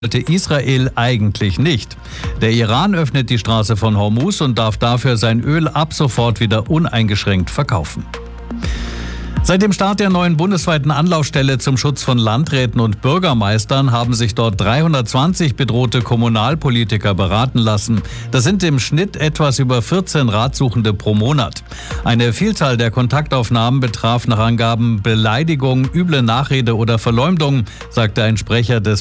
Israel eigentlich nicht. Der Iran öffnet die Straße von Hormuz und darf dafür sein Öl ab sofort wieder uneingeschränkt verkaufen. Seit dem Start der neuen bundesweiten Anlaufstelle zum Schutz von Landräten und Bürgermeistern haben sich dort 320 bedrohte Kommunalpolitiker beraten lassen. Das sind im Schnitt etwas über 14 Ratsuchende pro Monat. Eine Vielzahl der Kontaktaufnahmen betraf nach Angaben Beleidigung, üble Nachrede oder Verleumdung, sagte ein Sprecher des